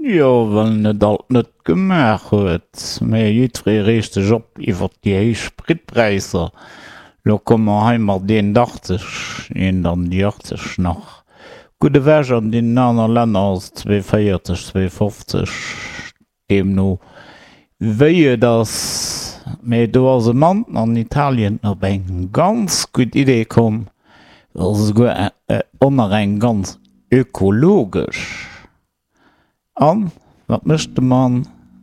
Ja, well net alt net gemerk huet. Mei jitré richchte Job iwwer die héich Spritpreiser. Lo kommmer heimmer den 80 en dann die 80 nach. Gute Wäg an den aner Länner ass 240, 250 dem no wéie das méi do as se Mann an Italien op eng ganz gut Idee kom, go onnner eng ganz ökologisch. An, wat mëchte man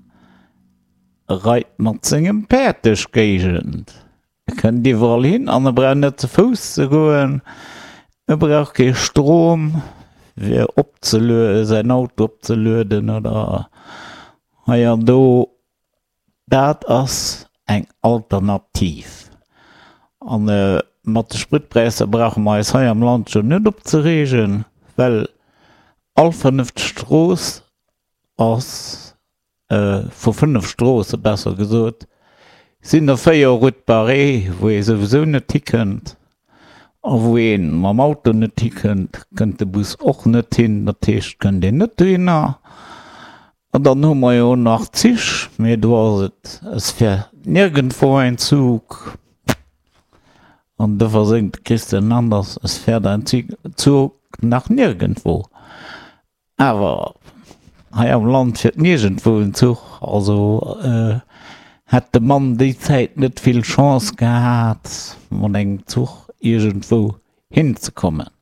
reit mat zinggem Pätech gegent. Kën Di all hin an brennet ze Fuß ze goen, brauch ke Strom, wie sein Auto opzelöden oder ja do dat ass eng Alternativ. An mat de Spritpreise brauch ma es hai am Land schon net opzeregen, well all 5 Stroos ass vu 5 Strosse besser gesot, sinn der 4 Routbaré, wo e sowieso net tickend, a wo en mam Auto net tickend, kënnt de Bus och net hin, dat Teescht kën de net hinnner. Und dann hummer jo nach Zich, mé do ass es fir nirgendwo ein Zug. An de versinkt Christen anders, es fährt ein Zug nach nirgendwo. Aber am Land fir nirgendwo en Zug, also hat de Mann die Zeit net viel Chance gehabt, man eng Zug irgendwo hinzukommen.